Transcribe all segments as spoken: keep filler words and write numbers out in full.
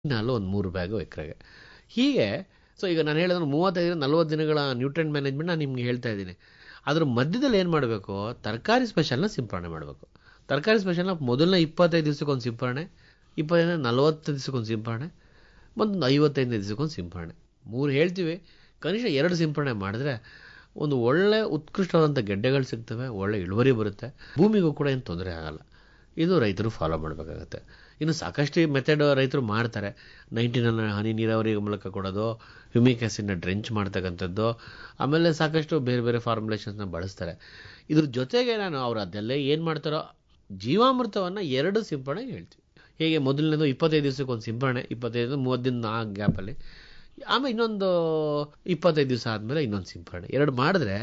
ಅಲ್ಲೂ ಒಂದು ಮೂರು ಬ್ಯಾಗು ಎಕರೆಗೆ. ಹೀಗೆ ಸೊ ಈಗ ನಾನು ಹೇಳಿದ್ರೆ ಮೂವತ್ತೈದು ನಲ್ವತ್ತು ದಿನಗಳ ನ್ಯೂಟ್ರಿಯೆಂಟ್ ಮ್ಯಾನೇಜ್ಮೆಂಟ್ ನಾನು ನಿಮ್ಗೆ ಹೇಳ್ತಾ ಇದ್ದೀನಿ. ಅದ್ರ ಮಧ್ಯದಲ್ಲಿ ಏನು ಮಾಡಬೇಕು, ತರಕಾರಿ ಸ್ಪೆಷಲ್ನ ಸಿಂಪರಣೆ ಮಾಡಬೇಕು. ತರಕಾರಿ ಸ್ಪೆಷಲ್ನ ಮೊದಲನೇ ಇಪ್ಪತ್ತೈದು ದಿವಸಕ್ಕೊಂದು ಸಿಂಪರಣೆ, ಇಪ್ಪತ್ತೈದು ನಲ್ವತ್ತು ದಿವಸಕ್ಕೊಂದು ಸಿಂಪರಣೆ, ಮತ್ತೊಂದು ಐವತ್ತೈದನೇ ದಿವಸಕ್ಕೊಂದು ಸಿಂಪರಣೆ. ಮೂರು ಹೇಳ್ತೀವಿ, ಕನಿಷ್ಠ ಎರಡು ಸಿಂಪರಣೆ ಮಾಡಿದ್ರೆ ಒಂದು ಒಳ್ಳೆ ಉತ್ಕೃಷ್ಟವಾದಂಥ ಗೆಡ್ಡೆಗಳು ಸಿಗ್ತವೆ, ಒಳ್ಳೆ ಇಳುವರಿ ಬರುತ್ತೆ, ಭೂಮಿಗೂ ಕೂಡ ಏನು ತೊಂದರೆ ಆಗಲ್ಲ. ಇದು ರೈತರು ಫಾಲೋ ಮಾಡಬೇಕಾಗತ್ತೆ. ಇನ್ನು ಸಾಕಷ್ಟು ಮೆಥಡ್ ರೈತರು ಮಾಡ್ತಾರೆ. ನೈಂಟಿನನ್ನು ಹನಿ ನೀರಾವರಿ ಮೂಲಕ ಕೊಡೋದು, ಹ್ಯೂಮಿಕ್ ಆ್ಯಸಿಡ್ನ ಡ್ರೆಂಚ್ ಮಾಡ್ತಕ್ಕಂಥದ್ದು, ಆಮೇಲೆ ಸಾಕಷ್ಟು ಬೇರೆ ಬೇರೆ ಫಾರ್ಮುಲೇಷನ್ಸ್ನ ಬಳಸ್ತಾರೆ. ಇದ್ರ ಜೊತೆಗೆ ನಾನು ಅವ್ರು ಅದೆಲ್ಲ ಏನು ಮಾಡ್ತಾರೋ ಜೀವಾಮೃತವನ್ನು ಎರಡು ಸಿಂಪರಣೆ ಹೇಳ್ತೀವಿ. ಹೇಗೆ ಮೊದಲನೇದು ಇಪ್ಪತ್ತೈದು ದಿವಸಕ್ಕೆ ಒಂದು ಸಿಂಪರಣೆ, ಇಪ್ಪತ್ತೈದು ಮೂವತ್ತು ದಿನ ಆ ಗ್ಯಾಪಲ್ಲಿ, ಆಮೇಲೆ ಇನ್ನೊಂದು ಇಪ್ಪತ್ತೈದು ದಿವಸ ಆದಮೇಲೆ ಇನ್ನೊಂದು ಸಿಂಪರಣೆ. ಎರಡು ಮಾಡಿದ್ರೆ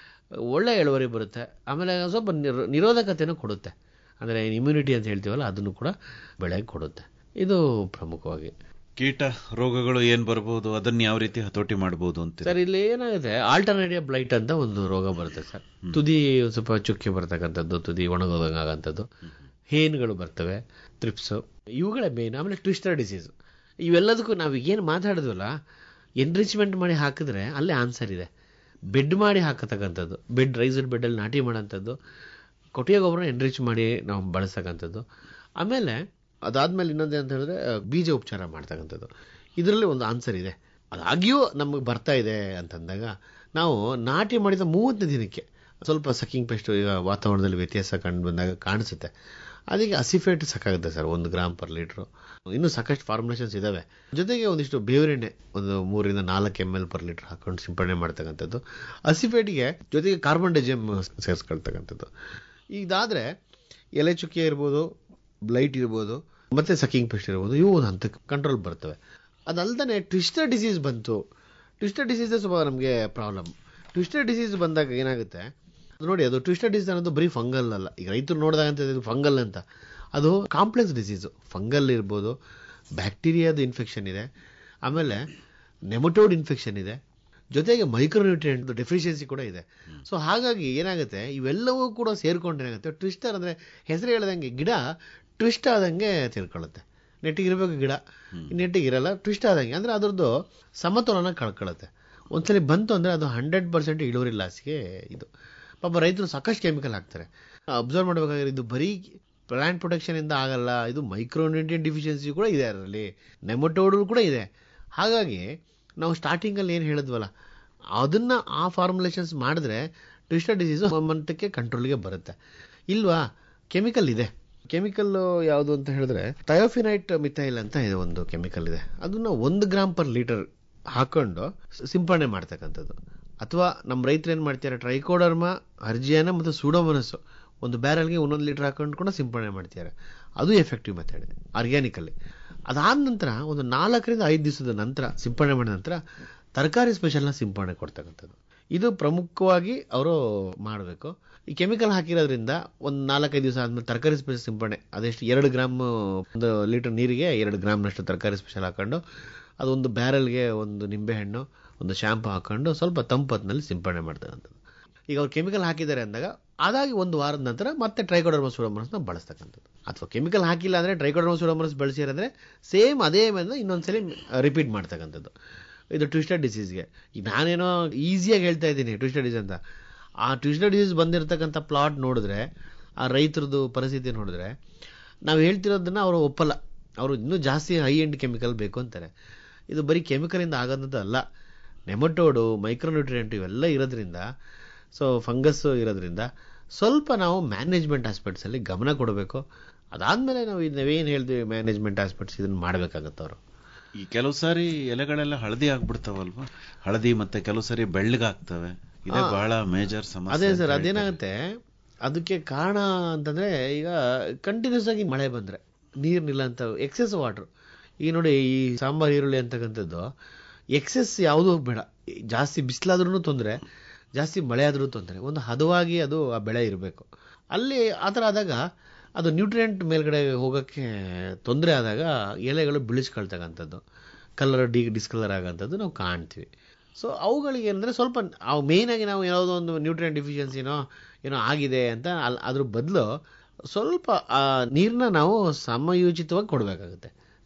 ಒಳ್ಳೆ ಇಳುವರಿ ಬರುತ್ತೆ. ಆಮೇಲೆ ಸ್ವಲ್ಪ ನಿರೋ ನಿರೋಧಕತೆಯೂ ಕೊಡುತ್ತೆ. ಅಂದರೆ ಇಮ್ಯುನಿಟಿ ಅಂತ ಹೇಳ್ತೀವಲ್ಲ, ಅದನ್ನು ಕೂಡ ಬೆಳೆಗೆ ಕೊಡುತ್ತೆ. ಇದು ಪ್ರಮುಖವಾಗಿ. ಕೀಟ ರೋಗಗಳು ಏನು ಬರ್ಬೋದು, ಅದನ್ನು ಯಾವ ರೀತಿ ಹತೋಟಿ ಮಾಡ್ಬೋದು ಅಂತ ಸರ್, ಇಲ್ಲಿ ಏನಾಗುತ್ತೆ, ಆಲ್ಟರ್ನೇಟಿವ್ ಬ್ಲೈಟ್ ಅಂತ ಒಂದು ರೋಗ ಬರುತ್ತೆ ಸರ್. ತುದಿ ಸ್ವಲ್ಪ ಚುಕ್ಕಿ ಬರ್ತಕ್ಕಂಥದ್ದು, ತುದಿ ಒಣಗೋದಂಗಾಗಂಥದ್ದು, ಹೇನುಗಳು ಬರ್ತವೆ, ಟ್ರಿಪ್ಸು, ಇವುಗಳೇ ಮೇನ್. ಆಮೇಲೆ ಟ್ವಿಸ್ಟರ್ ಡಿಸೀಸ್. ಇವೆಲ್ಲದಕ್ಕೂ ನಾವು ಏನು ಮಾತಾಡಿದ್ವಲ್ಲ, ಎನ್ರಿಚ್ಮೆಂಟ್ ಮಾಡಿ ಹಾಕಿದ್ರೆ ಅಲ್ಲೇ ಆನ್ಸರ್ ಇದೆ. ಬೆಡ್ ಮಾಡಿ ಹಾಕತಕ್ಕಂಥದ್ದು, ಬೆಡ್ ರೈಸ್ಡ್ ಬೆಡ್ಡಲ್ಲಿ ನಾಟಿ ಮಾಡೋಂಥದ್ದು, ಕೊಟ್ಟಿಗೆ ಗೊಬ್ಬರ ಎನ್ರಿಚ್ ಮಾಡಿ ನಾವು ಬಳಸ್ತಕ್ಕಂಥದ್ದು. ಆಮೇಲೆ ಅದಾದಮೇಲೆ ಇನ್ನೊಂದು ಅಂತ ಹೇಳಿದ್ರೆ ಬೀಜ ಉಪಚಾರ ಮಾಡ್ತಕ್ಕಂಥದ್ದು. ಇದರಲ್ಲಿ ಒಂದು ಆನ್ಸರ್ ಇದೆ. ಅದಾಗಿಯೂ ನಮಗೆ ಬರ್ತಾ ಇದೆ ಅಂತಂದಾಗ ನಾವು ನಾಟಿ ಮಾಡಿದ ಮೂವತ್ತನೇ ದಿನಕ್ಕೆ ಸ್ವಲ್ಪ ಸಕ್ಕಿಂಗ್ ಪೆಸ್ಟ್ ಈಗ ವಾತಾವರಣದಲ್ಲಿ ವ್ಯತ್ಯಾಸ ಕಂಡು ಬಂದಾಗ ಕಾಣಿಸುತ್ತೆ. ಅದಕ್ಕೆ ಅಸಿಫೇಟ್ ಸಾಕಾಗುತ್ತೆ ಸರ್, ಒಂದು ಗ್ರಾಮ್ ಪರ್ ಲೀಟ್ರು. ಇನ್ನೂ ಸಾಕಷ್ಟು ಫಾರ್ಮುಲೇಷನ್ಸ್ ಇದ್ದಾವೆ. ಜೊತೆಗೆ ಒಂದಿಷ್ಟು ಬೇವಿನೆಣ್ಣೆ ಒಂದು ಮೂರರಿಂದ ನಾಲ್ಕು ಎಮ್ ಎಲ್ ಪರ್ ಲೀಟ್ರ್ ಹಾಕೊಂಡು ಸಿಂಪಡಣೆ ಮಾಡ್ತಕ್ಕಂಥದ್ದು. ಅಸಿಫೇಟ್ಗೆ ಜೊತೆಗೆ ಕಾರ್ಬನ್ ಡೈಜಿಯಮ್ ಸೇರಿಸ್ಕೊಳ್ತಕ್ಕಂಥದ್ದು. ಇದಾದರೆ ಎಲೆ ಚುಕ್ಕೆ ಇರ್ಬೋದು, ಬ್ಲೈಟ್ ಇರ್ಬೋದು, ಮತ್ತು ಸಕ್ಕಿಂಗ್ ಪೆಸ್ಟ್ ಇರ್ಬೋದು, ಇವು ಒಂದು ಹಂತಕ್ಕೆ ಕಂಟ್ರೋಲ್ ಬರ್ತವೆ. ಅದಲ್ಲದೆ ಟ್ವಿಸ್ಟರ್ ಡಿಸೀಸ್ ಬಂತು. ಟ್ವಿಸ್ಟರ್ ಡಿಸೀಸೇ ಸ್ವಲ್ಪ ನಮಗೆ ಪ್ರಾಬ್ಲಮ್. ಟ್ವಿಸ್ಟರ್ ಡಿಸೀಸ್ ಬಂದಾಗ ಏನಾಗುತ್ತೆ ನೋಡಿ, ಅದು ಟ್ವಿಸ್ಟರ್ ಡಿಸೀಸ್ ಅನ್ನೋದು ಬರೀ ಫಂಗಲ್ ಅಲ್ಲ. ಈಗ ರೈತರು ನೋಡಿದಾಗ ಇದು ಫಂಗಲ್ ಅಂತ, ಅದು ಕಾಂಪ್ಲೆಕ್ಸ್ ಡಿಸೀಸು. ಫಂಗಲ್ ಇರ್ಬೋದು, ಬ್ಯಾಕ್ಟೀರಿಯಾದ ಇನ್ಫೆಕ್ಷನ್ ಇದೆ, ಆಮೇಲೆ ನೆಮಟೋಡ್ ಇನ್ಫೆಕ್ಷನ್ ಇದೆ, ಜೊತೆಗೆ ಮೈಕ್ರೋನ್ಯೂಟ್ರಿಯೆಂಟ್ ಡೆಫಿಷಿಯನ್ಸಿ ಕೂಡ ಇದೆ. ಸೊ ಹಾಗಾಗಿ ಏನಾಗುತ್ತೆ, ಇವೆಲ್ಲವೂ ಕೂಡ ಸೇರ್ಕೊಂಡು ಏನಾಗುತ್ತೆ, ಟ್ವಿಸ್ಟರ್ ಅಂದರೆ ಹೆಸರು ಹೇಳ್ದಂಗೆ ಗಿಡ ಟ್ವಿಸ್ಟ್ ಆದಂಗೆ ತಿಳ್ಕೊಳ್ಳುತ್ತೆ. ನೆಟ್ಟಿಗಿರಬೇಕು ಗಿಡ, ನೆಟ್ಟಿಗಿರಲ್ಲ, ಟ್ವಿಸ್ಟ್ ಆದಂಗೆ ಅಂದರೆ ಅದರದ್ದು ಸಮತೋಲನ ಕಳ್ಕೊಳ್ಳುತ್ತೆ. ಒಂದ್ಸಲಿ ಬಂತು ಅಂದರೆ ಅದು ಹಂಡ್ರೆಡ್ ಪರ್ಸೆಂಟ್ ಇಳುವರಿ ಲಾಸ್ಗೆ ಇದು. ಪಾಪ ರೈತರು ಸಾಕಷ್ಟು ಕೆಮಿಕಲ್ ಹಾಕ್ತಾರೆ. ಅಬ್ಸರ್ವ್ ಮಾಡಬೇಕಾದ್ರೆ ಇದು ಬರೀ ಪ್ಲಾಂಟ್ ಪ್ರೊಟೆಕ್ಷನಿಂದ ಆಗಲ್ಲ, ಇದು ಮೈಕ್ರೋನ್ಯೂಟ್ರಿಯೆಂಟ್ ಡಿಫಿಷಿಯನ್ಸಿ ಕೂಡ ಇದೆ, ಅದರಲ್ಲಿ ನೆಮಟೋಡ್ ಕೂಡ ಇದೆ. ಹಾಗಾಗಿ ನಾವು ಸ್ಟಾರ್ಟಿಂಗಲ್ಲಿ ಏನು ಹೇಳಿದ್ವಲ್ಲ, ಅದನ್ನು ಆ ಫಾರ್ಮುಲೇಷನ್ಸ್ ಮಾಡಿದ್ರೆ ಟ್ವಿಸ್ಟರ್ ಡಿಸೀಸು ಮಟ್ಟಕ್ಕೆ ಕಂಟ್ರೋಲ್ಗೆ ಬರುತ್ತೆ. ಇಲ್ವಾ, ಕೆಮಿಕಲ್ ಇದೆ. ಕೆಮಿಕಲ್ಲು ಯಾವುದು ಅಂತ ಹೇಳಿದ್ರೆ ಥಯೋಫಿನೈಟ್ ಮಿಥೈಲ್ ಅಂತ ಇದೆ, ಒಂದು ಕೆಮಿಕಲ್ ಇದೆ. ಅದನ್ನು ಒಂದು ಗ್ರಾಮ್ ಪರ್ ಲೀಟರ್ ಹಾಕೊಂಡು ಸಿಂಪರಣೆ ಮಾಡ್ತಕ್ಕಂಥದ್ದು. ಅಥವಾ ನಮ್ಮ ರೈತರು ಏನು ಮಾಡ್ತಾರೆ, ಟ್ರೈಕೋಡರ್ಮ, ಅರ್ಜಿಯಾನ ಮತ್ತು ಸೂಡೋಮೋನಸ್ ಒಂದು ಬ್ಯಾರಲ್ಗೆ ಒಂದೊಂದು ಲೀಟರ್ ಹಾಕೊಂಡು ಕೂಡ ಸಿಂಪರಣೆ ಮಾಡ್ತಾರೆ. ಅದು ಎಫೆಕ್ಟಿವ್ ಮೆಥಡ್ ಆರ್ಗ್ಯಾನಿಕಲ್ಲಿ. ಅದಾದ ನಂತರ ಒಂದು ನಾಲ್ಕರಿಂದ ಐದು ದಿವಸದ ನಂತರ ಸಿಂಪರಣೆ ಮಾಡಿದ ನಂತರ ತರಕಾರಿ ಸ್ಪೆಷಲ್ನ ಸಿಂಪರಣೆ ಕೊಡ್ತಕ್ಕಂಥದ್ದು. ಇದು ಪ್ರಮುಖವಾಗಿ ಅವರು ಮಾಡಬೇಕು. ಈ ಕೆಮಿಕಲ್ ಹಾಕಿರೋದ್ರಿಂದ ಒಂದು ನಾಲ್ಕೈದು ದಿವಸ ಆದಮೇಲೆ ತರಕಾರಿ ಸ್ಪೆಷಲ್ ಸಿಂಪರಣೆ ಅದೆಷ್ಟು ಎರಡು ಗ್ರಾಮ್ ಒಂದು ಲೀಟರ್ ನೀರಿಗೆ ಎರಡು ಗ್ರಾಮ್ನಷ್ಟು ತರಕಾರಿ ಸ್ಪೆಷಲ್ ಹಾಕೊಂಡು ಅದೊಂದು ಬ್ಯಾರಲ್ಗೆ ಒಂದು ನಿಂಬೆಹಣ್ಣು, ಒಂದು ಶ್ಯಾಂಪು ಹಾಕೊಂಡು ಸ್ವಲ್ಪ ತಂಪತ್ನಲ್ಲಿ ಸಿಂಪರಣೆ ಮಾಡ್ತಕ್ಕಂಥದ್ದು. ಈಗ ಅವ್ರು ಕೆಮಿಕಲ್ ಹಾಕಿದ್ದಾರೆ ಅಂದಾಗ ಅದಾಗಿ ಒಂದು ವಾರದ ನಂತರ ಮತ್ತೆ ಟ್ರೈಕೋಡರ್ಮ ಸೂಡೋಮೋನಸ್ನ ಬಳಸ್ತಕ್ಕಂಥದ್ದು. ಅಥವಾ ಕೆಮಿಕಲ್ ಹಾಕಿಲ್ಲ ಅಂದರೆ ಟ್ರೈಕೋಡರ್ಮ ಸೂಡೋಮೋನಸ್ ಬಳಸಿರೋದ್ರೆ ಸೇಮ್ ಅದೇ ಮೇಲೆ ಇನ್ನೊಂದ್ಸಲಿ ರಿಪೀಟ್ ಮಾಡ್ತಕ್ಕಂಥದ್ದು. ಇದು ಟ್ವಿಸ್ಟರ್ ಡಿಸೀಸ್ಗೆ. ಈಗ ನಾನೇನೋ ಈಸಿಯಾಗಿ ಹೇಳ್ತಾ ಇದ್ದೀನಿ ಟ್ವಿಸ್ಟರ್ ಡಿಸೀಸ್ ಅಂತ. ಆ ಟ್ವಿಸ್ಟರ್ ಡಿಸೀಸ್ ಬಂದಿರತಕ್ಕಂಥ ಪ್ಲಾಟ್ ನೋಡಿದ್ರೆ, ಆ ರೈತರದ್ದು ಪರಿಸ್ಥಿತಿ ನೋಡಿದ್ರೆ ನಾವು ಹೇಳ್ತಿರೋದನ್ನು ಅವರು ಒಪ್ಪಲ್ಲ. ಅವರು ಇನ್ನೂ ಜಾಸ್ತಿ ಹೈ ಎಂಡ್ ಕೆಮಿಕಲ್ ಬೇಕು ಅಂತಾರೆ. ಇದು ಬರೀ ಕೆಮಿಕಲಿಂದ ಆಗೋದು ಅಲ್ಲ, ನೆಮಟೋಡು, ಮೈಕ್ರೋನ್ಯೂಟ್ರಿಯೆಂಟ್ ಇವೆಲ್ಲ ಇರೋದ್ರಿಂದ, ಸೊ ಫಂಗಸ್ ಇರೋದ್ರಿಂದ ಸ್ವಲ್ಪ ನಾವು ಮ್ಯಾನೇಜ್ಮೆಂಟ್ ಆಸ್ಪೆಕ್ಟ್ಸಲ್ಲಿ ಗಮನ ಕೊಡಬೇಕು. ಅದಾದಮೇಲೆ ನಾವು ನಾವೇನು ಹೇಳ್ತೀವಿ ಮ್ಯಾನೇಜ್ಮೆಂಟ್ ಆಸ್ಪೆಕ್ಟ್ಸ್ ಇದನ್ನು ಮಾಡಬೇಕಾಗತ್ತೆ ಅವರು. ಈ ಕೆಲವು ಸಾರಿ ಎಲೆಗಳೆಲ್ಲ ಹಳದಿ ಆಗ್ಬಿಡ್ತಾವಲ್ವಾ, ಹಳದಿ ಮತ್ತೆ ಕೆಲವು ಸಾರಿ ಬೆಳ್ಳಗಾಗ್ತವೆ, ಇದೇ ಬಹಳ ಮೇಜರ್ ಸಮಸ್ಯೆ. ಅದೇ ಸರ್, ಅದೇನಾಗುತ್ತೆ, ಅದಕ್ಕೆ ಕಾರಣ ಅಂತಂದರೆ ಈಗ ಕಂಟಿನ್ಯೂಸ್ ಆಗಿ ಮಳೆ ಬಂದರೆ ನೀರು ನಿಲ್ಲ ಅಂತ ಎಕ್ಸೆಸ್ ವಾಟ್ರು. ಈಗ ನೋಡಿ, ಈ ಸಾಂಬಾರು ಈರುಳ್ಳಿ ಅಂತಕ್ಕಂಥದ್ದು ಎಕ್ಸೆಸ್ ಯಾವುದೂ ಬೇಡ. ಜಾಸ್ತಿ ಬಿಸಿಲಾದ್ರೂ ತೊಂದರೆ, ಜಾಸ್ತಿ ಮಳೆ ಆದರೂ ತೊಂದರೆ, ಒಂದು ಹದವಾಗಿ ಅದು ಆ ಬೆಳೆ ಇರಬೇಕು. ಅಲ್ಲಿ ಆ ಥರ ಆದಾಗ ಅದು ನ್ಯೂಟ್ರಿಯೆಂಟ್ ಮೇಲ್ಗಡೆ ಹೋಗೋಕ್ಕೆ ತೊಂದರೆ ಆದಾಗ ಎಲೆಗಳು ಬಿಳಿಸ್ಕೊಳ್ತಕ್ಕಂಥದ್ದು, ಕಲರ್ ಡಿ ಡಿಸ್ಕಲರ್ ಆಗೋಂಥದ್ದು ನಾವು ಕಾಣ್ತೀವಿ. ಸೊ ಅವುಗಳಿಗೆ ಏನಂದರೆ ಸ್ವಲ್ಪ ಅವು ಮೇಯ್ನಾಗಿ ನಾವು ಯಾವುದೋ ಒಂದು ನ್ಯೂಟ್ರಿಯೆಂಟ್ ಡಿಫಿಷಿಯನ್ಸಿನೋ ಏನೋ ಆಗಿದೆ ಅಂತ ಅಲ್ಲಿ ಅದ್ರ ಬದಲು ಸ್ವಲ್ಪ ಆ ನೀರನ್ನ ನಾವು ಸಮಯೋಚಿತವಾಗಿ ಕೊಡಬೇಕಾಗುತ್ತೆ.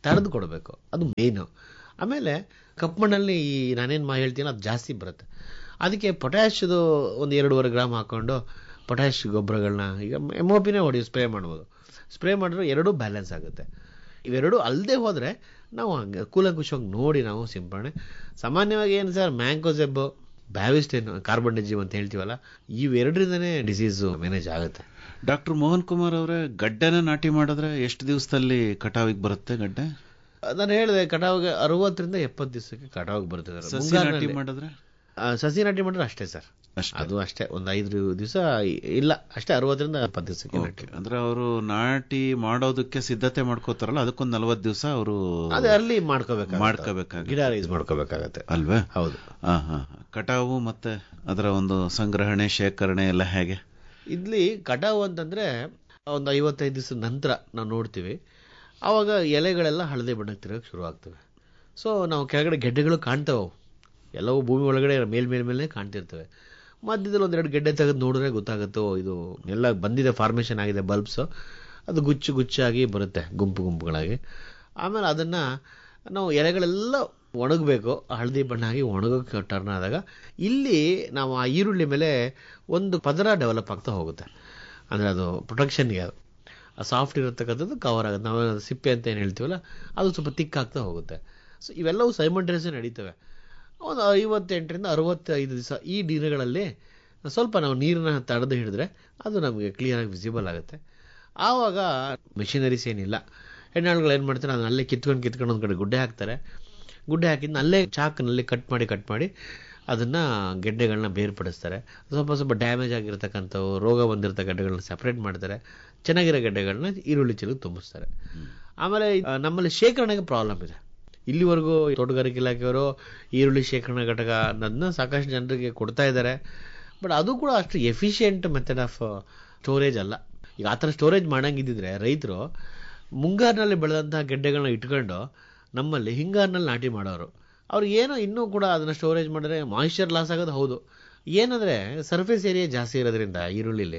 ತಡೆದು ಕೊಡಬೇಕು, ಅದು ಮೇಯ್ನು. ಆಮೇಲೆ ಕಪ್ಪು ಮಣ್ಣಲ್ಲಿ ಈ ನಾನೇನು ಮಾ ಹೇಳ್ತೀನಿ ಅದು ಜಾಸ್ತಿ ಬರುತ್ತೆ. ಅದಕ್ಕೆ ಪೊಟ್ಯಾಶದು ಒಂದು ಎರಡೂವರೆ ಗ್ರಾಮ್ ಹಾಕ್ಕೊಂಡು ಪೊಟ್ಯಾಶ್ ಗೊಬ್ಬರಗಳನ್ನ ಈಗ ಎಮ್ ಒ ಪಿನೇ ಹೊಡಿ ಸ್ಪ್ರೇ ಮಾಡ್ಬೋದು. ಸ್ಪ್ರೇ ಮಾಡಿದ್ರೆ ಎರಡೂ ಬ್ಯಾಲೆನ್ಸ್ ಆಗುತ್ತೆ. ಇವೆರಡೂ ಅಲ್ಲದೆ ಹೋದರೆ ನಾವು ಕೂಲಂಕುಷವಾಗಿ ನೋಡಿ ನಾವು ಸಿಂಪಡಣೆ. ಸಾಮಾನ್ಯವಾಗಿ ಏನು ಸರ್, ಮ್ಯಾಂಕೋಸೆಬ್ಬು, ಬ್ಯಾವಿಸ್ಟೇನ್, ಕಾರ್ಬನ್ ಡಿಜಿಮ್ ಅಂತ ಹೇಳ್ತೀವಲ್ಲ, ಇವೆರಡರಿಂದನೇ ಡಿಸೀಸು ಮ್ಯಾನೇಜ್ ಆಗುತ್ತೆ. ಡಾಕ್ಟರ್ ಮೋಹನ್ ಕುಮಾರ್ ಅವರೇ, ಗಡ್ಡೆನ ನಾಟಿ ಮಾಡಿದ್ರೆ ಎಷ್ಟು ದಿವಸದಲ್ಲಿ ಕಟಾವಿಗೆ ಬರುತ್ತೆ ಗಡ್ಡೆ? ನಾನು ಹೇಳಿದೆ, ಕಟಾವಿಗೆ ಅರವತ್ತರಿಂದ ಎಪ್ಪತ್ತು ದಿವಸಕ್ಕೆ ಕಟಾವಿಗೆ ಬರುತ್ತೆ. ಸಸಿ ನಾಟಿ ಮಾಡಿದ್ರೆ ಸಸಿ ನಾಟಿ ಮಾಡಿದ್ರೆ ಅಷ್ಟೇ ಸರ್, ಅದು ಅಷ್ಟೇ ಒಂದು ಐದು ದಿವಸ ಇಲ್ಲ ಅಷ್ಟೇ, ಅರವತ್ತರಿಂದ ಎಪ್ಪತ್ತು ದಿವಸಕ್ಕೆ ನಾಟಿ. ಅಂದ್ರೆ ಅವರು ನಾಟಿ ಮಾಡೋದಕ್ಕೆ ಸಿದ್ಧತೆ ಮಾಡ್ಕೋತಾರಲ್ಲ, ಅದಕ್ಕೊಂದು ನಲವತ್ತು ದಿವಸ ಅವರು ಅದೇ ಅಲ್ಲಿ ಮಾಡ್ಕೋಬೇಕು ಮಾಡ್ಕೋಬೇಕಾಗ ಗಿಡ ರೈಸ್ ಮಾಡ್ಕೋಬೇಕಾಗತ್ತೆ ಅಲ್ವೇ? ಹೌದು. ಹಾ ಹಾ ಕಟಾವು ಮತ್ತೆ ಅದರ ಒಂದು ಸಂಗ್ರಹಣೆ ಶೇಖರಣೆ ಎಲ್ಲ ಹೇಗೆ? ಇಲ್ಲಿ ಕಟಾವು ಅಂತಂದ್ರೆ ಒಂದು ಐವತ್ತೈದು ದಿವಸದ ನಂತರ ನಾವು ನೋಡ್ತೀವಿ, ಆವಾಗ ಎಲೆಗಳೆಲ್ಲ ಹಳದಿ ಬಣ್ಣಕ್ಕೆ ತಿರುಗಕ್ಕೆ ಶುರು ಆಗ್ತವೆ. ಸೊ ನಾವು ಕೆಳಗಡೆ ಗೆಡ್ಡೆಗಳು ಕಾಣ್ತಾವೆ, ಎಲ್ಲವೂ ಭೂಮಿ ಒಳಗಡೆ ಮೇಲ್ ಮೇಲ್ ಮೇಲೆ ಕಾಣ್ತಿರ್ತವೆ. ಮಧ್ಯದಲ್ಲಿ ಒಂದೆರಡು ಗೆಡ್ಡೆ ತೆಗೆದು ನೋಡಿದ್ರೆ ಗೊತ್ತಾಗುತ್ತೋ ಇದು ಎಲ್ಲ ಬಂದಿದೆ, ಫಾರ್ಮೇಷನ್ ಆಗಿದೆ ಬಲ್ಬ್ಸು, ಅದು ಗುಚ್ಚು ಗುಚ್ಚಾಗಿ ಬರುತ್ತೆ ಗುಂಪು ಗುಂಪುಗಳಾಗಿ. ಆಮೇಲೆ ಅದನ್ನು ನಾವು ಎಲೆಗಳೆಲ್ಲ ಒಣಗಬೇಕು, ಹಳದಿ ಬಣ್ಣ ಆಗಿ ಒಣಗೋಕ್ಕೆ ಟರ್ನ್ ಆದಾಗ ಇಲ್ಲಿ ನಾವು ಆ ಈರುಳ್ಳಿ ಮೇಲೆ ಒಂದು ಪದರ ಡೆವಲಪ್ ಆಗ್ತಾ ಹೋಗುತ್ತೆ. ಅಂದರೆ ಅದು ಪ್ರೊಟೆಕ್ಷನ್ಗೆ ಅದು ಆ ಸಾಫ್ಟ್ ಇರತಕ್ಕಂಥದ್ದು ಕವರ್ ಆಗುತ್ತೆ. ನಾವು ಸಿಪ್ಪೆ ಅಂತ ಏನು ಹೇಳ್ತೀವಲ್ಲ, ಅದು ಸ್ವಲ್ಪ ತಿಕ್ಕಾಗ್ತಾ ಹೋಗುತ್ತೆ. ಸೊ ಇವೆಲ್ಲವೂ ಸೈಮಲ್ಟೇನಿಯಸ್ಲಿ ನಡೀತವೆ. ಒಂದು ಐವತ್ತೆಂಟರಿಂದ ಅರವತ್ತೈದು ದಿವಸ ಈ ದಿನಗಳಲ್ಲಿ ಸ್ವಲ್ಪ ನಾವು ನೀರನ್ನ ತಡೆದು ಹಿಡಿದ್ರೆ ಅದು ನಮಗೆ ಕ್ಲಿಯರಾಗಿ ವಿಸಿಬಲ್ ಆಗುತ್ತೆ. ಆವಾಗ ಮೆಷಿನರೀಸ್ ಏನಿಲ್ಲ, ಹೆಣ್ಣಾಳುಗಳು ಏನು ಮಾಡ್ತಾರೆ, ಅದನ್ನ ಅಲ್ಲೇ ಕಿತ್ಕೊಂಡು ಕಿತ್ಕೊಂಡು ಒಂದು ಕಡೆ ಗುಡ್ಡೆ ಹಾಕ್ತಾರೆ. ಗುಡ್ಡೆ ಹಾಕಿದ್ದು ಅಲ್ಲೇ ಚಾಕ್ನಲ್ಲಿ ಕಟ್ ಮಾಡಿ ಕಟ್ ಮಾಡಿ ಅದನ್ನು ಗೆಡ್ಡೆಗಳನ್ನ ಬೇರ್ಪಡಿಸ್ತಾರೆ. ಸ್ವಲ್ಪ ಸ್ವಲ್ಪ ಡ್ಯಾಮೇಜ್ ಆಗಿರ್ತಕ್ಕಂಥವು, ರೋಗ ಬಂದಿರತಕ್ಕ ಗೆಡ್ಡೆಗಳನ್ನ ಸಪ್ರೇಟ್ ಮಾಡ್ತಾರೆ. ಚೆನ್ನಾಗಿರೋ ಗೆಡ್ಡೆಗಳನ್ನ ಈರುಳ್ಳಿ ಚೀಲಕ್ಕೆ ತುಂಬಿಸ್ತಾರೆ. ಆಮೇಲೆ ನಮ್ಮಲ್ಲಿ ಶೇಖರಣೆಗೆ ಪ್ರಾಬ್ಲಮ್ ಇದೆ. ಇಲ್ಲಿವರೆಗೂ ತೋಟಗಾರಿಕೆ ಇಲಾಖೆಯವರು ಈರುಳ್ಳಿ ಶೇಖರಣಾ ಘಟಕ ಅನ್ನೋದನ್ನ ಸಾಕಷ್ಟು ಜನರಿಗೆ ಕೊಡ್ತಾ ಇದ್ದಾರೆ. ಬಟ್ ಅದು ಕೂಡ ಅಷ್ಟು ಎಫಿಷಿಯೆಂಟ್ ಮೆಥಡ್ ಆಫ್ ಸ್ಟೋರೇಜ್ ಅಲ್ಲ. ಈಗ ಆ ಥರ ಸ್ಟೋರೇಜ್ ಮಾಡಂಗಿದ್ದಿದ್ರೆ ರೈತರು ಮುಂಗಾರಿನಲ್ಲಿ ಬೆಳೆದಂತಹ ಗೆಡ್ಡೆಗಳನ್ನ ಇಟ್ಕೊಂಡು ನಮ್ಮಲ್ಲಿ ಹಿಂಗಾರಿನಲ್ಲಿ ನಾಟಿ ಮಾಡೋರು. ಅವ್ರು ಏನೋ ಇನ್ನೂ ಕೂಡ ಅದನ್ನು ಸ್ಟೋರೇಜ್ ಮಾಡಿದ್ರೆ ಮಾಯಿಶ್ಚರ್ ಲಾಸ್ ಆಗೋದು ಹೌದು. ಏನಂದರೆ ಸರ್ಫೇಸ್ ಏರಿಯಾ ಜಾಸ್ತಿ ಇರೋದ್ರಿಂದ ಈರುಳ್ಳಿಲಿ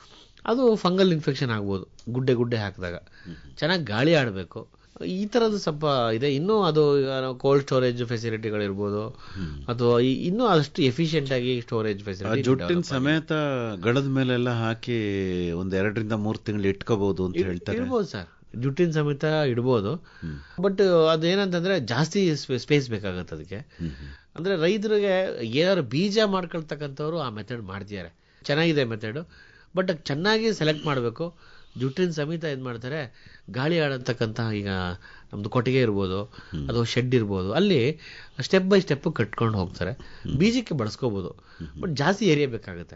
ಅದು ಫಂಗಲ್ ಇನ್ಫೆಕ್ಷನ್ ಆಗ್ಬೋದು. ಗುಡ್ಡೆ ಗುಡ್ಡೆ ಹಾಕಿದಾಗ ಚೆನ್ನಾಗಿ ಗಾಳಿ ಆಡಬೇಕು, ಈ ಥರದ್ದು ಸ್ವಲ್ಪ ಇದೆ. ಇನ್ನೂ ಅದು ಕೋಲ್ಡ್ ಸ್ಟೋರೇಜ್ ಫೆಸಿಲಿಟಿಗಳಿರ್ಬೋದು, ಅಥವಾ ಇನ್ನೂ ಅಷ್ಟು ಎಫಿಷಿಯೆಂಟ್ ಆಗಿ ಸ್ಟೋರೇಜ್ ಫೆಸಿಲಿಟಿ ಜುಟ್ಟಿನ ಸಮೇತ ಗಡದ ಮೇಲೆಲ್ಲ ಹಾಕಿ ಒಂದ್ ಎರಡರಿಂದ ಮೂರು ತಿಂಗಳು ಇಟ್ಕೋಬಹುದು ಅಂತ ಹೇಳ್ತಾರೆ. ಇಡ್ಬೋದು ಸರ್, ಜುಟ್ಟಿನ ಸಮೇತ ಇಡ್ಬೋದು. ಬಟ್ ಅದೇನಂತಂದ್ರೆ ಜಾಸ್ತಿ ಸ್ಪೇಸ್ ಬೇಕಾಗತ್ತೆ ಅದಕ್ಕೆ. ಅಂದ್ರೆ ರೈತರಿಗೆ ಏನಾದ್ರು ಬೀಜ ಮಾಡ್ಕೊಳ್ತಕ್ಕಂಥವ್ರು ಆ ಮೆಥಡ್ ಮಾಡ್ತಿದ್ದಾರೆ, ಚೆನ್ನಾಗಿದೆ ಮೆಥಡು. ಬಟ್ ಚೆನ್ನಾಗಿ ಸೆಲೆಕ್ಟ್ ಮಾಡಬೇಕು. ಜುಟ್ಟಿನ ಸಮೇತ ಏನು ಮಾಡ್ತಾರೆ, ಗಾಳಿ ಆಡತಕ್ಕಂಥ ಈಗ ನಮ್ದು ಕೊಟ್ಟಿಗೆ ಇರ್ಬೋದು ಅಥವಾ ಶೆಡ್ ಇರ್ಬೋದು, ಅಲ್ಲಿ ಸ್ಟೆಪ್ ಬೈ ಸ್ಟೆಪ್ ಕಟ್ಕೊಂಡು ಹೋಗ್ತಾರೆ. ಬೀಜಕ್ಕೆ ಬಳಸ್ಕೋಬೋದು, ಬಟ್ ಜಾಸ್ತಿ ಏರಿಯಾ ಬೇಕಾಗುತ್ತೆ.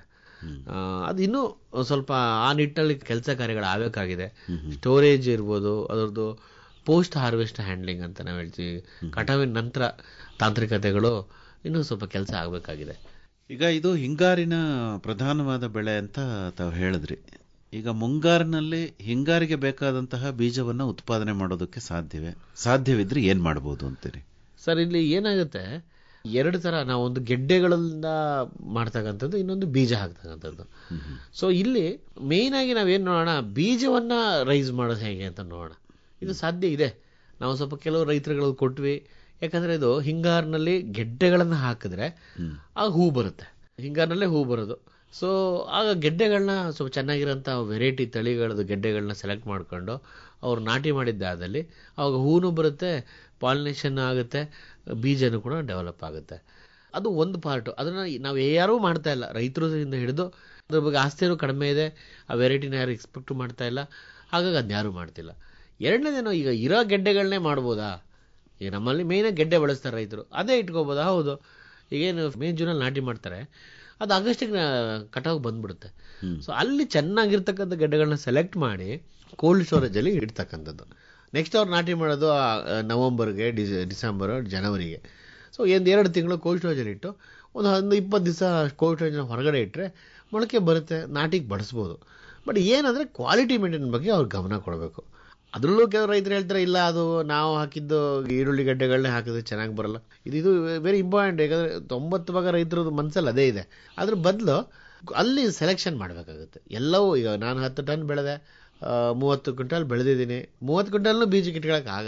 ಅದು ಇನ್ನೂ ಸ್ವಲ್ಪ ಆ ನಿಟ್ಟಿನಲ್ಲಿ ಕೆಲಸ ಕಾರ್ಯಗಳು ಆಗಬೇಕಾಗಿದೆ. ಸ್ಟೋರೇಜ್ ಇರ್ಬೋದು, ಅದರದ್ದು ಪೋಸ್ಟ್ ಹಾರ್ವೆಸ್ಟ್ ಹ್ಯಾಂಡ್ಲಿಂಗ್ ಅಂತ ನಾವು ಹೇಳ್ತೀವಿ, ಕಟಾವಿನ ನಂತರ ತಾಂತ್ರಿಕತೆಗಳು ಇನ್ನೂ ಸ್ವಲ್ಪ ಕೆಲಸ ಆಗಬೇಕಾಗಿದೆ. ಈಗ ಇದು ಹಿಂಗಾರಿನ ಪ್ರಧಾನವಾದ ಬೆಳೆ ಅಂತ ತಾವು ಹೇಳಿದ್ರಿ. ಈಗ ಮುಂಗಾರಿನಲ್ಲಿ ಹಿಂಗಾರಿಗೆ ಬೇಕಾದಂತಹ ಬೀಜವನ್ನ ಉತ್ಪಾದನೆ ಮಾಡೋದಕ್ಕೆ ಸಾಧ್ಯವೇ? ಸಾಧ್ಯವಿದ್ರೆ ಏನ್ ಮಾಡ್ಬೋದು ಅಂತೀರಿ ಸರ್? ಇಲ್ಲಿ ಏನಾಗುತ್ತೆ, ಎರಡು ತರ ನಾವು ಒಂದು ಗೆಡ್ಡೆಗಳಿಂದ ಮಾಡ್ತಕ್ಕಂಥದ್ದು, ಇನ್ನೊಂದು ಬೀಜ ಹಾಕ್ತಕ್ಕಂಥದ್ದು. ಸೊ ಇಲ್ಲಿ ಮೇಯ್ನ್ ಆಗಿ ನಾವೇನು ನೋಡೋಣ, ಬೀಜವನ್ನ ರೈಸ್ ಮಾಡೋದು ಹೇಗೆ ಅಂತ ನೋಡೋಣ. ಇದು ಸಾಧ್ಯ ಇದೆ. ನಾವು ಸ್ವಲ್ಪ ಕೆಲವು ರೈತರುಗಳು ಕೊಟ್ವಿ, ಯಾಕಂದ್ರೆ ಇದು ಹಿಂಗಾರಿನಲ್ಲಿ ಗೆಡ್ಡೆಗಳನ್ನ ಹಾಕಿದ್ರೆ ಆಗ ಹೂ ಬರುತ್ತೆ. ಹಿಂಗಾರಿನಲ್ಲೇ ಹೂ ಬರೋದು. ಸೊ ಆಗ ಗೆಡ್ಡೆಗಳನ್ನ ಸ್ವಲ್ಪ ಚೆನ್ನಾಗಿರೋಂಥ ವೆರೈಟಿ ತಳಿಗಳದ್ದು ಗೆಡ್ಡೆಗಳನ್ನ ಸೆಲೆಕ್ಟ್ ಮಾಡ್ಕೊಂಡು ಅವ್ರು ನಾಟಿ ಮಾಡಿದ್ದಾದಲ್ಲಿ ಅವಾಗ ಹೂನು ಬರುತ್ತೆ, ಪಾಲಿನೇಷನ್ ಆಗುತ್ತೆ, ಬೀಜನೂ ಕೂಡ ಡೆವಲಪ್ ಆಗುತ್ತೆ. ಅದು ಒಂದು ಪಾರ್ಟು. ಅದನ್ನು ನಾವು ಯಾರೂ ಮಾಡ್ತಾ ಇಲ್ಲ, ರೈತರಿಂದ ಹಿಡಿದು ಅದ್ರ ಬಗ್ಗೆ ಆಸ್ತಿಯೂ ಕಡಿಮೆ ಇದೆ, ಆ ವೆರೈಟಿನ ಯಾರು ಎಕ್ಸ್ಪೆಕ್ಟ್ ಮಾಡ್ತಾ ಇಲ್ಲ, ಹಾಗಾಗಿ ಅದನ್ನ ಯಾರೂ ಮಾಡ್ತಿಲ್ಲ. ಎರಡನೇದೇನೋ, ಈಗ ಇರೋ ಗೆಡ್ಡೆಗಳನ್ನೇ ಮಾಡ್ಬೋದಾ? ಈಗ ನಮ್ಮಲ್ಲಿ ಮೇಯ್ನಾಗಿ ಗೆಡ್ಡೆ ಬಳಸ್ತಾರೆ ರೈತರು, ಅದೇ ಇಟ್ಕೋಬೋದಾ? ಹೌದು. ಈಗೇನು ಮೇ ಜೂನಲ್ಲಿ ನಾಟಿ ಮಾಡ್ತಾರೆ, ಅದು ಆಗಸ್ಟಿಗೆ ಕಟಾವು ಬಂದ್ಬಿಡುತ್ತೆ. ಸೊ ಅಲ್ಲಿ ಚೆನ್ನಾಗಿರ್ತಕ್ಕಂಥ ಗೆಡ್ಡೆಗಳನ್ನ ಸೆಲೆಕ್ಟ್ ಮಾಡಿ ಕೋಲ್ಡ್ ಸ್ಟೋರೇಜಲ್ಲಿ ಇಡ್ತಕ್ಕಂಥದ್ದು. ನೆಕ್ಸ್ಟ್ ಅವ್ರು ನಾಟಿ ಮಾಡೋದು ನವಂಬರ್ಗೆ, ಡಿಸ್ ಡಿಸೆಂಬರ್ ಜನವರಿಗೆ. ಸೊ ಒಂದು ಎರಡು ತಿಂಗಳು ಕೋಲ್ಡ್ ಸ್ಟೋರೇಜಲ್ಲಿ ಇಟ್ಟು ಒಂದು ಒಂದು ಇಪ್ಪತ್ತು ದಿವಸ ಕೋಲ್ಡ್ ಸ್ಟೋರೇಜ್ನ ಹೊರಗಡೆ ಇಟ್ಟರೆ ಮೊಳಕೆ ಬರುತ್ತೆ, ನಾಟಿಗೆ ಬಳಸ್ಬೋದು. ಬಟ್ ಏನಂದರೆ ಕ್ವಾಲಿಟಿ ಮೇಂಟೈನ್ ಬಗ್ಗೆ ಅವ್ರು ಗಮನ ಕೊಡಬೇಕು. ಅದರಲ್ಲೂ ಕೆಲವು ರೈತರು ಹೇಳ್ತಾರೆ, ಇಲ್ಲ ಅದು ನಾವು ಹಾಕಿದ್ದು ಈರುಳ್ಳಿ ಗಡ್ಡೆಗಳನ್ನೇ ಹಾಕಿದ್ರೆ ಚೆನ್ನಾಗಿ ಬರಲ್ಲ. ಇದು ಇದು ವೆರಿ ಇಂಪಾರ್ಟೆಂಟ್. ಯಾಕಂದರೆ ತೊಂಬತ್ತು ಭಾಗ ರೈತರದ್ದು ಮನಸ್ಸಲ್ಲಿ ಅದೇ ಇದೆ. ಅದ್ರ ಬದಲು ಅಲ್ಲಿ ಸೆಲೆಕ್ಷನ್ ಮಾಡಬೇಕಾಗುತ್ತೆ. ಎಲ್ಲವೂ ಈಗ ನಾನು ಹತ್ತು ಟನ್ ಬೆಳೆದೆ, ಮೂವತ್ತು ಕ್ವಿಂಟಲ್ ಬೆಳೆದಿದ್ದೀನಿ, ಮೂವತ್ತು ಕ್ವಿಂಟಲ್ನೂ ಬೀಜಕ್ಕೆ ಇಟ್ಕೊಳ್ಳೋಕೆ ಆಗಲ್ಲ.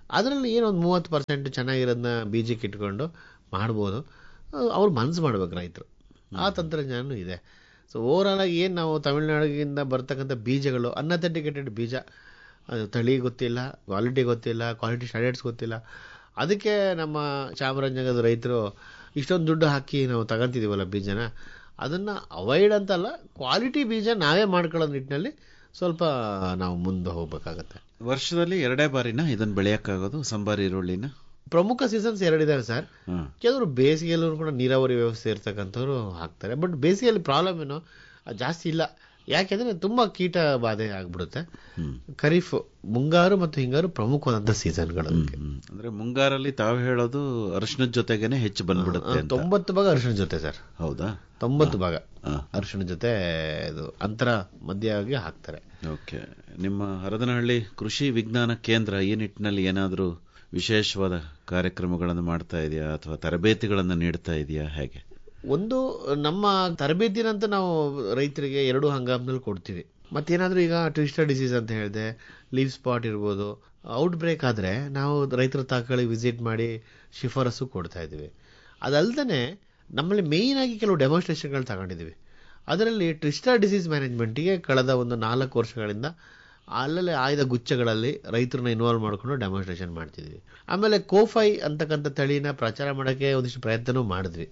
ಅದರಲ್ಲಿ ಏನೊಂದು ಮೂವತ್ತು ಪರ್ಸೆಂಟ್ ಚೆನ್ನಾಗಿರೋದನ್ನ ಬೀಜಕ್ಕೆ ಇಟ್ಕೊಂಡು ಮಾಡ್ಬೋದು. ಅವ್ರು ಮನಸ್ಸು ಮಾಡ್ಬೇಕು ರೈತರು, ಆ ತಂತ್ರಜ್ಞಾನ ಇದೆ. ಸೊ ಓವರಾಲ್ ಆಗಿ ಏನು ನಾವು ತಮಿಳ್ನಾಡಿನಿಂದ ಬರ್ತಕ್ಕಂಥ ಬೀಜಗಳು ಅನ್ಅಥೆಂಟಿಕೇಟೆಡ್ ಬೀಜ, ಅದು ತಳಿ ಗೊತ್ತಿಲ್ಲ, ಕ್ವಾಲಿಟಿ ಗೊತ್ತಿಲ್ಲ, ಕ್ವಾಲಿಟಿ ಸ್ಟ್ಯಾಂಡರ್ಡ್ಸ್ ಗೊತ್ತಿಲ್ಲ. ಅದಕ್ಕೆ ನಮ್ಮ ಚಾಮರಾಜನಗರದ ರೈತರು ಇಷ್ಟೊಂದು ದುಡ್ಡು ಹಾಕಿ ನಾವು ತಗೊಂತಿದ್ದೀವಲ್ಲ ಬೀಜನ, ಅದನ್ನು ಅವಾಯ್ಡ್ ಅಂತಲ್ಲ, ಕ್ವಾಲಿಟಿ ಬೀಜ ನಾವೇ ಮಾಡ್ಕೊಳ್ಳೋ ನಿಟ್ಟಿನಲ್ಲಿ ಸ್ವಲ್ಪ ನಾವು ಮುಂದೆ ಹೋಗ್ಬೇಕಾಗತ್ತೆ. ವರ್ಷದಲ್ಲಿ ಎರಡೇ ಬಾರಿನ ಇದನ್ನು ಬೆಳೆಯೋಕ್ಕಾಗೋದು ಸಂಬಾರಿ ಈರುಳ್ಳಿನ? ಪ್ರಮುಖ ಸೀಸನ್ಸ್ ಎರಡಿದಾವೆ ಸರ್. ಕೆಲವರು ಬೇಸಿಗೆಯಲ್ಲೂ ಕೂಡ ನೀರಾವರಿ ವ್ಯವಸ್ಥೆ ಇರ್ತಕ್ಕಂಥವ್ರು ಹಾಕ್ತಾರೆ. ಬಟ್ ಬೇಸಿಗೆಯಲ್ಲಿ ಪ್ರಾಬ್ಲಮ್ ಏನು ಜಾಸ್ತಿ ಇಲ್ಲ, ಯಾಕೆಂದ್ರೆ ತುಂಬಾ ಕೀಟ ಬಾಧೆ ಆಗ್ಬಿಡುತ್ತೆ. ಖರೀಫ್, ಮುಂಗಾರು ಮತ್ತು ಹಿಂಗಾರು ಪ್ರಮುಖವಾದಂತ ಸೀಸನ್ಗಳು. ಅಂದ್ರೆ ಮುಂಗಾರಲ್ಲಿ ತಾವು ಹೇಳೋದು ಅರಿಶಿಣದ ಜೊತೆಗೇನೆ ಹೆಚ್ಚು ಬಂದ್ಬಿಡುತ್ತೆ. ತೊಂಬತ್ತು ಭಾಗ ಅರಿಶಿಣದ ಜೊತೆ ಸರ್. ಹೌದಾ? ತೊಂಬತ್ತು ಭಾಗ ಅರಿಶಿಣದ ಜೊತೆ ಇದು ಅಂತರ ಮಧ್ಯವಾಗಿ ಹಾಕ್ತಾರೆ. ಓಕೆ. ನಿಮ್ಮ ಹರದನಹಳ್ಳಿ ಕೃಷಿ ವಿಜ್ಞಾನ ಕೇಂದ್ರ ಈ ನಿಟ್ಟಿನಲ್ಲಿ ಏನಾದರೂ ವಿಶೇಷವಾದ ಕಾರ್ಯಕ್ರಮಗಳನ್ನು ಮಾಡ್ತಾ ಇದೆಯಾ ಅಥವಾ ತರಬೇತಿಗಳನ್ನು ನೀಡ್ತಾ ಇದೆಯಾ, ಹೇಗೆ? ಒಂದು ನಮ್ಮ ತರಬೇತಿನಂತ ನಾವು ರೈತರಿಗೆ ಎರಡು ಹಂಗಾಮದಲ್ಲಿ ಕೊಡ್ತೀವಿ. ಮತ್ತೇನಾದ್ರೂ ಈಗ ಟ್ವಿಸ್ಟರ್ ಡಿಸೀಸ್ ಅಂತ ಹೇಳಿದೆ, ಲೀವ್ ಸ್ಪಾಟ್ ಇರ್ಬೋದು, ಔಟ್ ಬ್ರೇಕ್ ಆದ್ರೆ ನಾವು ರೈತರ ತಾಕಳಿಗೆ ವಿಸಿಟ್ ಮಾಡಿ ಶಿಫಾರಸು ಕೊಡ್ತಾ ಇದ್ದೀವಿ. ಅದಲ್ದೇ ನಮ್ಮಲ್ಲಿ ಮೇಯ್ನ್ ಆಗಿ ಕೆಲವು ಡೆಮಾನ್ಸ್ಟ್ರೇಷನ್ಗಳು ತಗೊಂಡಿದ್ದೀವಿ. ಅದರಲ್ಲಿ ಟ್ವಿಸ್ಟರ್ ಡಿಸೀಸ್ ಮ್ಯಾನೇಜ್ಮೆಂಟ್ಗೆ ಕಳೆದ ಒಂದು ನಾಲ್ಕು ವರ್ಷಗಳಿಂದ ಅಲ್ಲಲ್ಲಿ ಆಯ್ದ ಗುಚ್ಚಗಳಲ್ಲಿ ರೈತರನ್ನ ಇನ್ವಾಲ್ವ್ ಮಾಡ್ಕೊಂಡು ಡೆಮಾನ್ಸ್ಟ್ರೇಷನ್ ಮಾಡ್ತಿದ್ವಿ. ಆಮೇಲೆ ಕೋಫೈ ಅಂತಕ್ಕಂಥ ತಳಿನ ಪ್ರಚಾರ ಮಾಡೋಕ್ಕೆ ಒಂದಿಷ್ಟು ಪ್ರಯತ್ನನೂ ಮಾಡಿದ್ವಿ.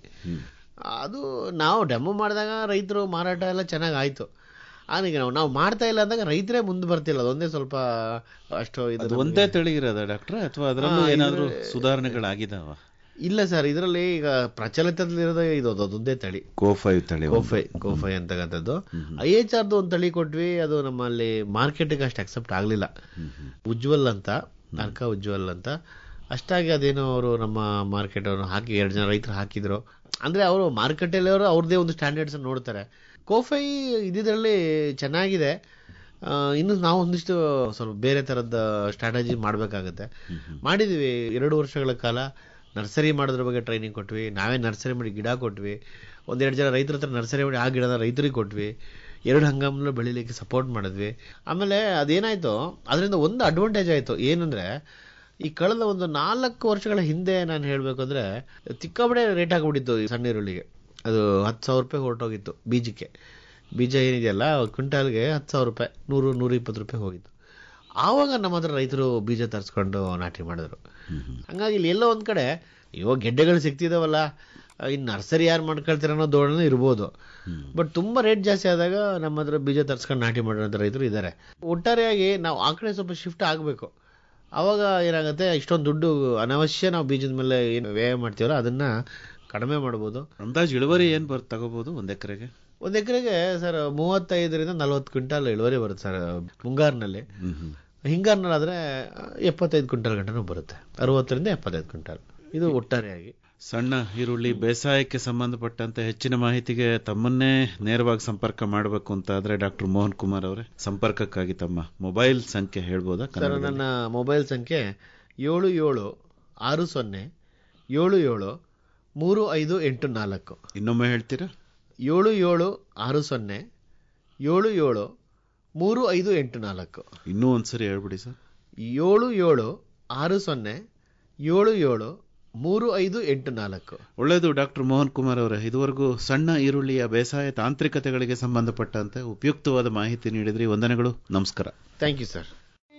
ಅದು ನಾವು ಡೆಮೋ ಮಾಡಿದಾಗ ರೈತರು ಮಾರಾಟ ಎಲ್ಲ ಚೆನ್ನಾಗಿ ಆಯ್ತು. ಆಗ ನಾವು ನಾವು ಮಾಡ್ತಾ ಇಲ್ಲ ಅಂದಾಗ ರೈತರೇ ಮುಂದೆ ಬರ್ತಿಲ್ಲ. ಅದೊಂದೇ ಸ್ವಲ್ಪ ಅಷ್ಟು ಇದು. ಒಂದೇ ತಳಿ ಇರೋದ ಡಾಕ್ಟ್ರೆ ಅಥವಾ ಅದರಲ್ಲೂ ಏನಾದರೂ ಸುಧಾರಣೆಗಳಾಗಿದಾವ? ಇಲ್ಲ ಸರ್, ಇದರಲ್ಲಿ ಈಗ ಪ್ರಚಲಿತದಲ್ಲಿರೋದು ಇದು ಅದೊಂದೇ ತಳಿ, ಕೋಫೈ ತಳಿ. ಕೋಫೈ ಕೋಫೈ ಅಂತಕ್ಕಂಥದ್ದು. ಐ ಎಚ್ ಆರ್ದು ಒಂದು ತಳಿ ಕೊಟ್ವಿ, ಅದು ನಮ್ಮಲ್ಲಿ ಮಾರ್ಕೆಟ್ಗೆ ಅಷ್ಟು ಅಕ್ಸೆಪ್ಟ್ ಆಗಲಿಲ್ಲ. ಉಜ್ವಲ್ ಅಂತ, ಅರ್ಕ ಉಜ್ವಲ್ ಅಂತ, ಅಷ್ಟಾಗಿ ಅದೇನೋ ಅವರು ನಮ್ಮ ಮಾರ್ಕೆಟ್ ಅವರು ಹಾಕಿ ಎರಡು ಜನ ರೈತರು ಹಾಕಿದ್ರು. ಅಂದ್ರೆ ಅವರು ಮಾರುಕಟ್ಟೆಯಲ್ಲಿ ಅವರು ಅವ್ರದ್ದೇ ಒಂದು ಸ್ಟ್ಯಾಂಡರ್ಡ್ಸ್ ನೋಡ್ತಾರೆ. ಕೋಫೈ ಇದ್ರಲ್ಲಿ ಚೆನ್ನಾಗಿದೆ. ಇನ್ನು ನಾವು ಒಂದಿಷ್ಟು ಸ್ವಲ್ಪ ಬೇರೆ ತರದ ಸ್ಟ್ರಾಟಜಿ ಮಾಡಬೇಕಾಗತ್ತೆ. ಮಾಡಿದೀವಿ. ಎರಡು ವರ್ಷಗಳ ಕಾಲ ನರ್ಸರಿ ಮಾಡೋದ್ರ ಬಗ್ಗೆ ಟ್ರೈನಿಂಗ್ ಕೊಟ್ವಿ. ನಾವೇ ನರ್ಸರಿ ಮಾಡಿ ಗಿಡ ಕೊಟ್ವಿ. ಒಂದೆರಡು ಜನ ರೈತರ ಹತ್ರ ನರ್ಸರಿ ಮಾಡಿ ಆ ಗಿಡನ ರೈತರಿಗೆ ಕೊಟ್ವಿ. ಎರಡು ಹಂಗಾಮಲ್ಲಿ ಬೆಳಿಲಿಕ್ಕೆ ಸಪೋರ್ಟ್ ಮಾಡಿದ್ವಿ. ಆಮೇಲೆ ಅದೇನಾಯ್ತು, ಅದರಿಂದ ಒಂದು ಅಡ್ವಾಂಟೇಜ್ ಆಯ್ತು. ಏನಂದ್ರೆ ಈ ಕಳೆದ ಒಂದು ನಾಲ್ಕು ವರ್ಷಗಳ ಹಿಂದೆ ನಾನು ಹೇಳಬೇಕು ಅಂದ್ರೆ ತಿಕ್ಕಾಬಡೆ ರೇಟ್ ಆಗಿಬಿಟ್ಟಿತ್ತು ಸಣ್ಣ ಈರುಳ್ಳಿಗೆ. ಅದು ಹತ್ತು ಸಾವಿರ ರೂಪಾಯಿ ಹೊರಟೋಗಿತ್ತು ಬೀಜಕ್ಕೆ. ಬೀಜ ಏನಿದೆಯಲ್ಲ ಕ್ವಿಂಟಾಲ್ಗೆ ಹತ್ತು ಸಾವಿರ ರೂಪಾಯಿ, ನೂರು ನೂರ ಇಪ್ಪತ್ತು ರೂಪಾಯಿ ಹೋಗಿತ್ತು. ಆವಾಗ ನಮ್ಮ ಹತ್ರ ರೈತರು ಬೀಜ ತರಿಸ್ಕೊಂಡು ನಾಟಿ ಮಾಡಿದ್ರು. ಹಂಗಾಗಿ ಇಲ್ಲಿ ಎಲ್ಲೋ ಒಂದ್ ಕಡೆ ಇವಾಗ ಗೆಡ್ಡೆಗಳು ಸಿಗ್ತಿದಾವಲ್ಲ, ಇನ್ನು ನರ್ಸರಿ ಯಾರು ಮಾಡ್ಕೊಳ್ತೀರ ಅನ್ನೋ ಧೋರಣೆ ಇರ್ಬೋದು. ಬಟ್ ತುಂಬಾ ರೇಟ್ ಜಾಸ್ತಿ ಆದಾಗ ನಮ್ಮ ಹತ್ರ ಬೀಜ ತರಿಸ್ಕೊಂಡು ನಾಟಿ ಮಾಡಿರೋಂಥ ರೈತರು ಇದ್ದಾರೆ. ಒಟ್ಟಾರೆಯಾಗಿ ನಾವು ಆ ಕಡೆ ಸ್ವಲ್ಪ ಶಿಫ್ಟ್ ಆಗಬೇಕು. ಅವಾಗ ಏನಾಗುತ್ತೆ, ಇಷ್ಟೊಂದು ದುಡ್ಡು ಅನವಶ್ಯ ನಾವು ಬೀಜದ ಮೇಲೆ ಏನು ವ್ಯಯ ಮಾಡ್ತೀವಲ್ಲ ಅದನ್ನ ಕಡಿಮೆ ಮಾಡ್ಬೋದು. ಅಂದಾಜು ಇಳುವರಿ ಏನ್ ಬರ್ ತಗೋಬಹುದು ಒಂದ್ ಎಕರೆಗೆ? ಒಂದ್ ಎಕರೆಗೆ ಸರ್ ಮೂವತ್ತೈದರಿಂದ ನಲ್ವತ್ತು ಕ್ವಿಂಟಾಲ್ ಇಳುವರಿ ಬರುತ್ತೆ ಸರ್ ಮುಂಗಾರಿನಲ್ಲಿ. ಹಿಂಗಾರಿನಲ್ಲಿ ಆದ್ರೆ ಎಪ್ಪತ್ತೈದು ಕ್ವಿಂಟಾಲ್ ಗಂಟನೂ ಬರುತ್ತೆ. ಅರವತ್ತರಿಂದ ಎಪ್ಪತ್ತೈದು ಕ್ವಿಂಟಾಲ್. ಇದು ಒಟ್ಟಾರೆಯಾಗಿ. ಸಣ್ಣ ಈರುಳ್ಳಿ ಬೇಸಾಯಕ್ಕೆ ಸಂಬಂಧಪಟ್ಟಂತೆ ಹೆಚ್ಚಿನ ಮಾಹಿತಿಗೆ ತಮ್ಮನ್ನೇ ನೇರವಾಗಿ ಸಂಪರ್ಕ ಮಾಡಬೇಕು ಅಂತ ಆದ್ರೆ ಡಾಕ್ಟರ್ ಮೋಹನ್ ಕುಮಾರ್ ಅವರೇ, ಸಂಪರ್ಕಕ್ಕಾಗಿ ತಮ್ಮ ಮೊಬೈಲ್ ಸಂಖ್ಯೆ ಹೇಳ್ಬೋದಾ? ಸರ್, ನನ್ನ ಮೊಬೈಲ್ ಸಂಖ್ಯೆ ಏಳು ಏಳು ಆರು ಸೊನ್ನೆ ಏಳು ಏಳು ಮೂರು ಐದು ಎಂಟು ನಾಲ್ಕು. ಇನ್ನೊಮ್ಮೆ ಹೇಳ್ತೀರಾ? ಏಳು ಏಳು ಆರು ಸೊನ್ನೆ ಏಳು ಏಳು ಮೂರು ಐದು ಎಂಟು ನಾಲ್ಕು. ಇನ್ನೂ ಒಂದ್ಸರಿ ಹೇಳ್ಬಿಡಿ ಸರ್. ಏಳು ಏಳು ಆರು ಸೊನ್ನೆ ಏಳು ಏಳು ಮೂರು ಐದು ಎಂಟು ನಾಲ್ಕು. ಒಳ್ಳೆಯದು ಡಾಕ್ಟರ್ ಮೋಹನ್ ಕುಮಾರ್ ಅವರೇ, ಇದುವರೆಗೂ ಸಣ್ಣ ಈರುಳ್ಳಿಯ ಬೇಸಾಯ ತಾಂತ್ರಿಕತೆಗಳಿಗೆ ಸಂಬಂಧಪಟ್ಟಂತೆ ಉಪಯುಕ್ತವಾದ ಮಾಹಿತಿ ನೀಡಿದ್ರಿ. ವಂದನೆಗಳು, ನಮಸ್ಕಾರ. Thank you sir.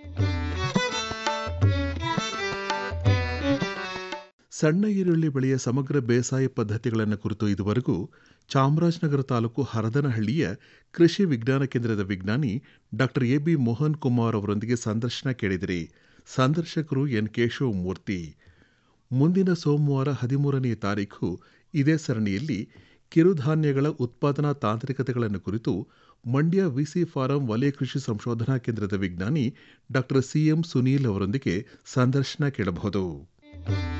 ಸಣ್ಣ ಈರುಳ್ಳಿ ಬೆಳೆಯ ಸಮಗ್ರ ಬೇಸಾಯ ಪದ್ಧತಿಗಳನ್ನು ಕುರಿತು ಇದುವರೆಗೂ ಚಾಮರಾಜನಗರ ತಾಲೂಕು ಹರದನಹಳ್ಳಿಯ ಕೃಷಿ ವಿಜ್ಞಾನ ಕೇಂದ್ರದ ವಿಜ್ಞಾನಿ doctor A B Mohan Kumar ಅವರೊಂದಿಗೆ ಸಂದರ್ಶನ ಕೇಳಿದಿರಿ. ಸಂದರ್ಶಕರು ಎನ್ ಕೇಶವಮೂರ್ತಿ. ಮುಂದಿನ ಸೋಮವಾರ ಹದಿಮೂರನೇ ತಾರೀಖು ಇದೇ ಸರಣಿಯಲ್ಲಿ ಕಿರುಧಾನ್ಯಗಳ ಉತ್ಪಾದನಾ ತಾಂತ್ರಿಕತೆಗಳನ್ನು ಕುರಿತು ಮಂಡ್ಯ ವಿಸಿ ಫಾರಂ ವಲಯ ಕೃಷಿ ಸಂಶೋಧನಾ ಕೇಂದ್ರದ ವಿಜ್ಞಾನಿ ಡಾಕ್ಟರ್ ಸಿಎಂ ಸುನೀಲ್ ಅವರೊಂದಿಗೆ ಸಂದರ್ಶನ ಕೇಳಬಹುದು.